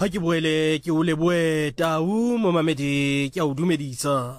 Ha ke boele ke o leboe Tau Momamedi ke a o dumedisa.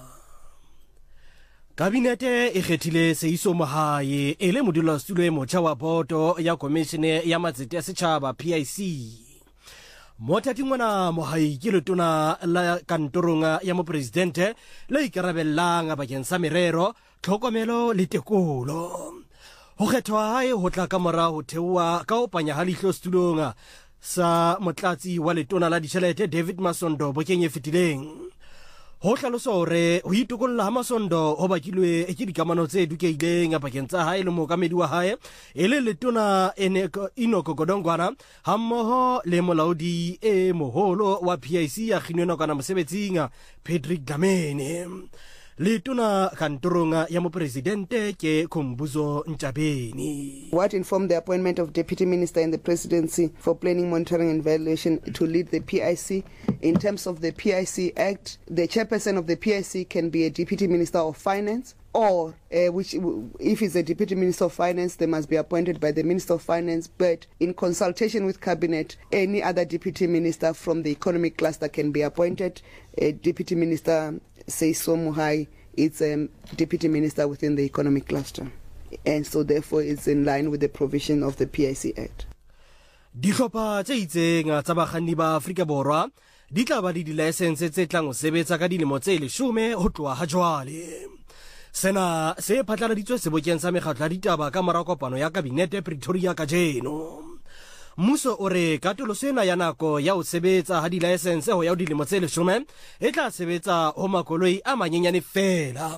Kabinete e kgethile Seiso Mohae e le modulasetulo e motjha wa boto ya komishene ya matsete ya setjhaba PIC. Motating mona Mohae ke letona la kantorong ya mopresidente la ikarabellang bakeng sa merero, tlhokomelo le tekolo. Ho kgethwa hae ho tla ka mora ho theoha ka ho panya ha leihlo setulong sa motlatsi wa letona la ditjhelete David Masondo bokeng e fetileng. Ho hlalosa hore ho itokolla ha Masondo ho bakilwe ke dikamano tse dukeileng bakeng tsa hae le mookamedi wa hae e le letona Enoch Godongwana hammoho le molaodi e moholo wa PIC ya kginwe nakwana mosebetsing Patrick Dlamini. Letona kantorong ya mopresidente ke Khumbudzo Ntshabeni. What informed the appointment of Deputy Minister in the Presidency for Planning, Monitoring and Evaluation to lead the PIC? In terms of the PIC Act, the chairperson of the PIC can be a Deputy Minister of Finance, or which, if he's a Deputy Minister of Finance, they must be appointed by the Minister of Finance, but in consultation with Cabinet, any other Deputy Minister from the economic cluster can be appointed. Deputy Minister Seiso Mohae is a Deputy Minister within the economic cluster, and so therefore it's in line with the provision of the PIC Act. Dihlopha tse itseng tsa bakganni ba Afrika Borwa di tla ba le di-license tse tlang ho sebetsa ka dilemo tse 10 ho tloha ha jwale. Sena se phatlaladitswe sebokeng sa mekgatlo ya ditaba ka mora kopano ya kabinete Pretoria kajeno. Mmuso o re katoloso ena ya nako ya ho sebetsa ha di-license ho ya dilemo tse 10 e tla sebetsa ho makoloi a manyenyane fela.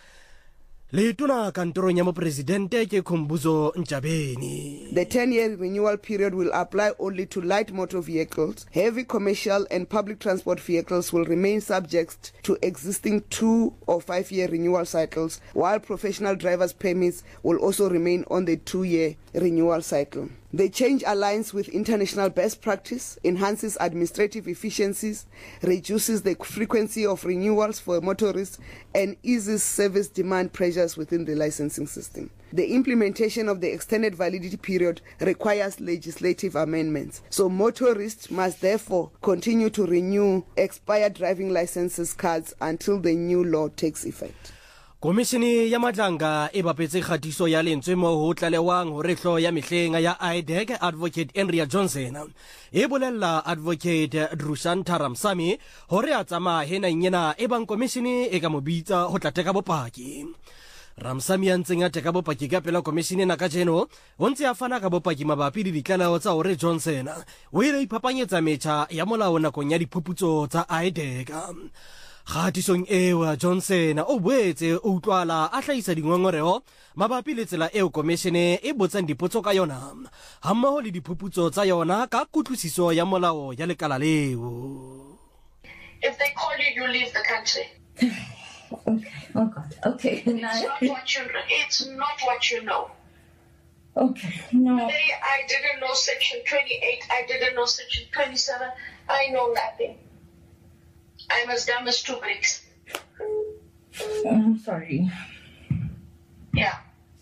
Letona kantorong ya mopresidente ke Khumbudzo Ntshabeni. The 10-year renewal period will apply only to light motor vehicles. Heavy commercial and public transport vehicles will remain subject to existing 2 or 5-year renewal cycles, while professional drivers' permits will also remain on the 2-year renewal cycle. The change aligns with international best practice, enhances administrative efficiencies, reduces the frequency of renewals for motorists, and eases service demand pressures within the licensing system. The implementation of the extended validity period requires legislative amendments, so motorists must therefore continue to renew expired driving licenses cards until the new law takes effect. Komishene ya Matlanga e bapetse kgatiso ya lentswe mo ho tlalewang ho rehlo ya mehleng ya IDEC Advocate Andrea Johnson e bolella Advocate Drushanta Ramsamy hore a tsamaya hena nyena e bang komishene e ka mobitsa ho tla teka bopaki. Ramsamy a ntseng a teka bopaki ka pela komishene na kajeno o ntse a fana ka bopaki mabapi le ditlaleho tsa hore Johnson o ile iphapanyetsa metjha ya molao nakong ya diphuputso tsa IDEC. Kgatisong eo Johnson o boetse o utlwala a hlahisa dingongoreo mabapi le tsela eo komishene e botsang dipotso ka yona hammoho le diphuputso tsa yona ka kutlwisiso ya molao ya lekala leo. If they call you, you leave the country. Okay. Oh God. Okay. It's not what you know. Okay. No. Today I didn't know Section 28. I didn't know Section 27. I know nothing. I'm as dumb as 2 bricks. I'm sorry. Yeah.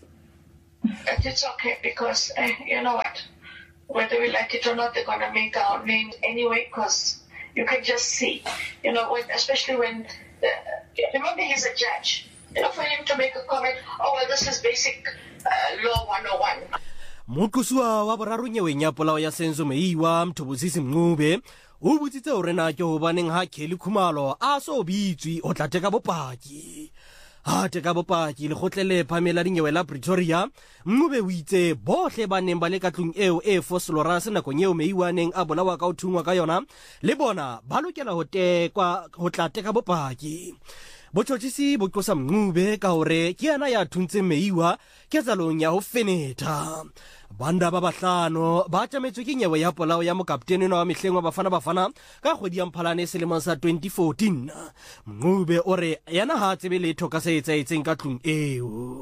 But it's okay because, you know what? Whether we like it or not, they're going to make our names anyway because you can just see. You know, especially when, remember he's a judge. You know, for him to make a comment, oh, well, this is basic law 101. Moqoswa wa boraro nyeweng ya polao ya Senzo Meiwa Mthobosisi Mncube o botsitse hore na ke hobaneng ha Kelly Khumalo a so bitswi o tla teka bopaki. Ha teka bopaki le khotlele phamela dinyewe la Pretoria, Mncube o itse bohle ba neng ba le ka tlung eo e Foslora se nakong eo Meiwa neng a bolawa ka ho thungwa ka yona le bona ba lokela ho tekwa ho tla teka bopaki. Botjhotjhisi bo qosa Mncube ka hore ke yana ya thuntse Meiwa ke tsalong ya ho fenetha. Banda ba bahlano ba tjametswe ke nyewe ya polao ya mokaptene wa mehleng wa Bafana ka kgwedi ya Mphalane selemong sa 2014. Mncube o re yana ha tsebe letho ka se etsaetseng ka tlung eo.